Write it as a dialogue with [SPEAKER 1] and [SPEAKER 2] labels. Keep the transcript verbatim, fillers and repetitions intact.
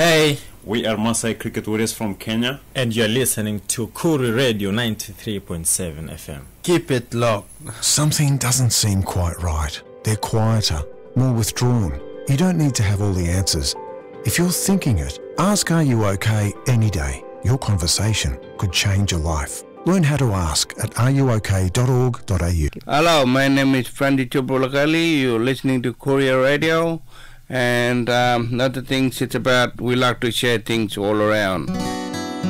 [SPEAKER 1] Hey,
[SPEAKER 2] we are Maasai Cricket Warriors from Kenya.
[SPEAKER 1] And you're listening to Kuri Radio ninety-three point seven F M.
[SPEAKER 3] Keep it locked.
[SPEAKER 4] Something doesn't seem quite right. They're quieter, more withdrawn. You don't need to have all the answers. If you're thinking it, ask Are You OK any day. Your conversation could change your life. Learn how to ask at are you ok dot org dot a u.
[SPEAKER 3] Hello, my name is Frandy Chopolakali. You're listening to Korea Radio. And um, another thing it's about, we like to share things all around.